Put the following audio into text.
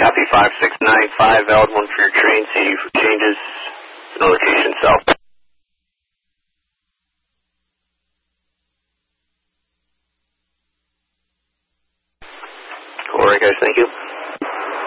Copy 5695, valid one for your train. See changes in the location south. All right, guys, thank you.